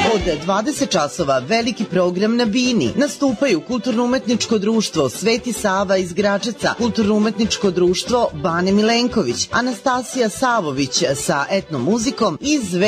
Od 20 časova veliki program na Bini. Nastupaju Kulturno-umetničko društvo Sveti Sava iz Gračaca, Kulturno-umetničko društvo Bane Milenković, Anastasija Savović sa etnomuzikom i